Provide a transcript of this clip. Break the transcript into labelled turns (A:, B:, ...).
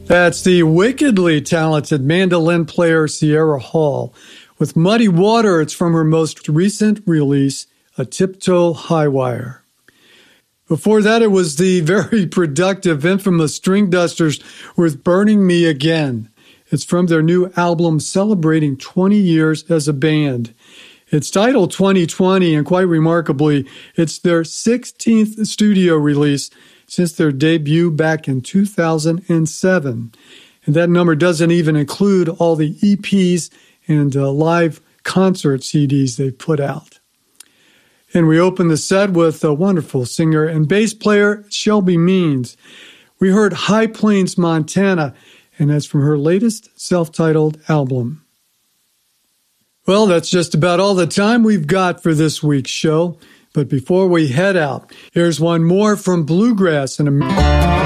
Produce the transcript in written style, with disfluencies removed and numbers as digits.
A: That's the wickedly talented mandolin player Sierra Hall. With Muddy Water, it's from her most recent release, A Tiptoe High Wire. Before that, it was the very productive, infamous String Dusters with Burning Me Again. It's from their new album celebrating 20 years as a band. It's titled 2020, and quite remarkably, it's their 16th studio release since their debut back in 2007. And that number doesn't even include all the EPs and live concert CDs they put out. And we opened the set with a wonderful singer and bass player, Shelby Means. We heard High Plains, Montana, and that's from her latest self-titled album. Well, that's just about all the time we've got for this week's show. But before we head out, here's one more from Bluegrass and